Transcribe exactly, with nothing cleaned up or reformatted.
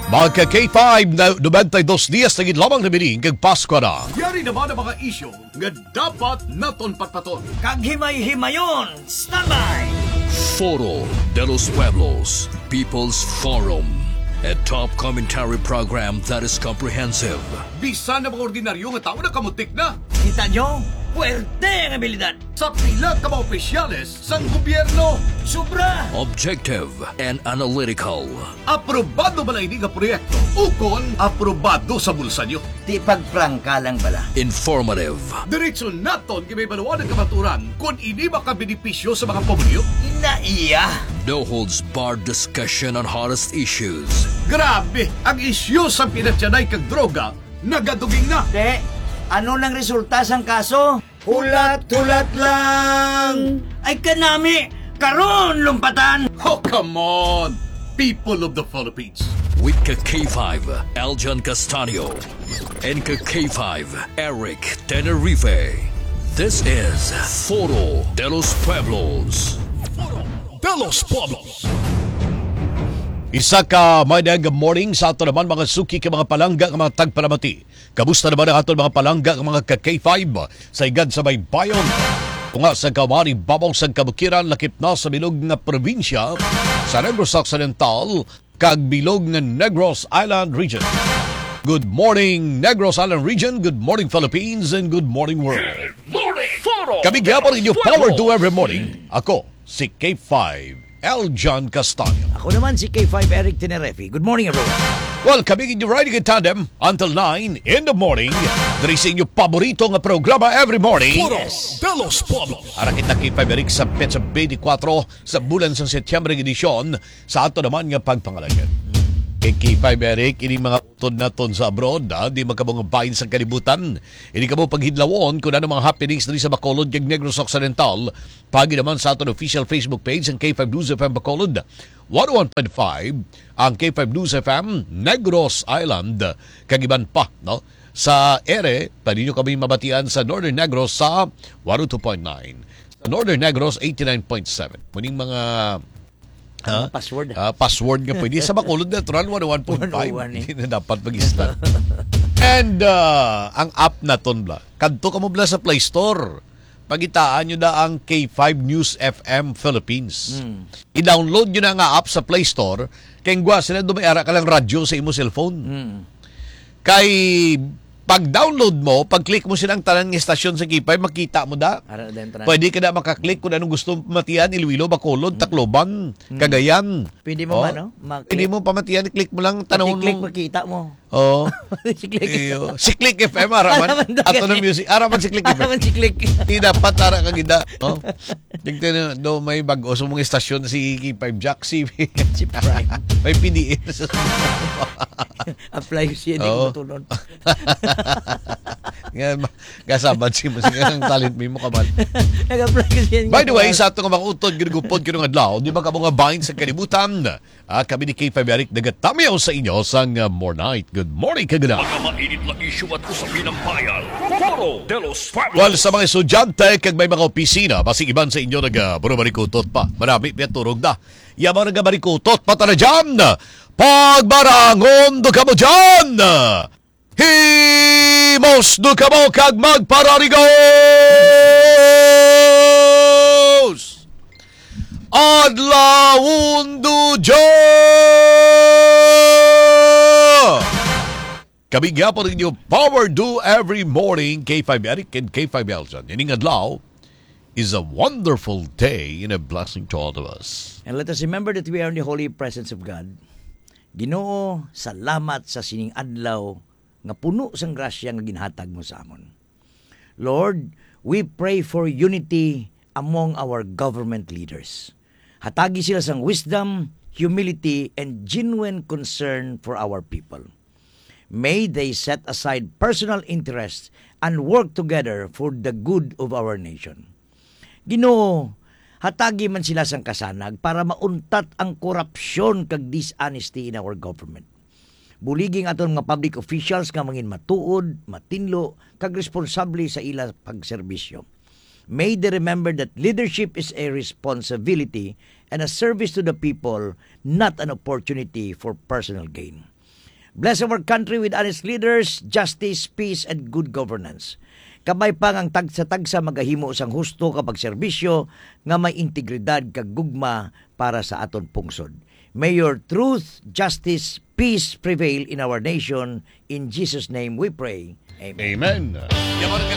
Magka K five na ninety-dos dias na lamang na bining kag Pasko na. Yari naman ang mga isyo nga dapat naton patpaton. Kag himay-himayon, standby! Foro de los Pueblos, People's Forum, a top commentary program that is comprehensive. Bisan na mga ordinaryo nga tao na kamutik na. Kita nyo? Puwerte ang abilidad. Sa pila ka mga opisyales sang gobyerno. Sobra! Objective and analytical. Aprobado ba na ini nga proyekto? Ukon, aprobado sa bulsa nyo. Di pagprangka lang bala. Informative. Diretso naton kay baluan ng kamaturan kung ini makabenepisyo sa mga pamilyo. Inaiya! No holds barred discussion on hottest issues. Grabe! Ang isyu sa pinatyanay kag droga nagaduging na. De, ano nang resulta sang kaso? Hulat-hulat lang! Ay kanami! Karon lumpatan! Oh, come on! People of the Philippines. With K five, Eljan Castanio. And K five, Eric Tenerife. This is Foro de los Pueblos. Foro de los Pueblos. Isa ka maydag morning sa ato naman mga suki ka mga palangga ka mga tagpalamati. Kamusta naman ang ato mga palangga ka mga K five sa igad sa may bayon. Kung nga sa kamari babaw sa kabukiran lakip na sa bilog nga probinsya sa Negros Occidental kag bilog nga Negros Island Region. Good morning Negros Island Region, good morning Philippines, and good morning world. Morning Foro! Kami gyapon inyo power to every morning. Ako si K five, Eljan Castanio. Ako naman si K five Eric Tenerife. Good morning everyone. Well, kami inyo riding in tandem until nine in the morning. Dari sa inyo paborito nga programa every morning. Yes. De los Pueblos. Ara kita K five Eric sa Petsa twenty-four sa bulan sa Setyembre edisyon sa ato naman nga pagpangalagan. Kay K five Eric, ini mga utod naton sa abroad, ha? Di magkabong bahin sa kalibutan. Ini ka mo paghidlawon kung ano mga happenings dali sa Bacolod kag Negros Occidental. Pagi naman sa aton official Facebook page ang K five News F M Bacolod. one oh one point five ang K five News F M Negros Island. Kagiban pa, no? Sa ere, pwede nyo kami mabatian sa Northern Negros sa one oh two point nine. Sa Northern Negros, eighty-nine point seven. Muning mga Uh, password. Uh, password nga pwede. Sa Bacolod Natural, one oh one point five. one oh one, eh. Hindi na dapat mag-start. And uh, ang app na ton bla. Kadto ka mo bla sa Play Store. Pagitaan nyo na ang K five News F M Philippines. Mm. I-download nyo na nga app sa Play Store. Kaya nga sila dumayara ka lang radyo sa imo cellphone. Mm. Kay pag-download mo, pag-click mo silang tanan ng estasyon sa K five, makita mo da. Pwede ka na makaklik kung anong gusto matiyan, Iloilo, Bacolod, Tacloban, mm. Cagayan. Pwede mo oh. ba, no? Mag- Pwede mo pamatiyan, i-click mo lang, tanong mo. Click, makita mo. Oo. Si-click. Si Click F M, araman. Ato ng music. Araman si Click F M. Araman si Click. Hindi dapat, ara ka gida. Oh. Tignan do may bago sa mga estasyon si K five Jack, si, si Prime. May P D A. Apply siya, hindi ko matulon. Kasabad si mo ng talent mo kaman. Nag-apply ko siya. By the way, sa ito nga mga utod, ginugupod ko ng adlaw, di ba ka mga bahin sa kalibutan? Ah, kami ni K five Eric, nagatamiyaw sa inyo sang uh, more night. Good morning, kagana. Mga mainit na issue at usapin ng bayan. Foro de los Pueblos. Well, sa mga estudyante, kag may mga opisina, basig iban sa inyo nag-burubarikutot pa. Marami, piya turog na. Yaman nag-barikutot pa tala dyan. Pagbarangon do ka mo dyan. Himos do ka mo kag magpararigos. Adlawon do dyan. Kami gyapon ninyo Power Do every morning, K five Eric and K five Eljan. Ining adlaw is a wonderful day and a blessing to all of us. And let us remember that we are in the holy presence of God. Ginoo, salamat sa sining adlaw nga puno sang grasya nga ginhatag mo sa amon. Lord, we pray for unity among our government leaders. Hatagi sila sang wisdom, humility, and genuine concern for our people. May they set aside personal interests and work together for the good of our nation. Ginoo, hatagi man sila sang kasanag para mauntat ang korupsyon kag dishonesty in our government. Buliging aton mga public officials nga mangin matuod, matinlo, kag responsable sa ila pagserbisyo. May they remember that leadership is a responsibility and a service to the people, not an opportunity for personal gain. Bless our country with honest leaders, justice, peace, and good governance. Kamay pa ang tagsa-tagsa magahimo sang husto kapag serbisyo nga may integridad kag gugma para sa aton pungsod. May your truth, justice, peace prevail in our nation. In Jesus' name we pray. Amen. Amen. Yaman ka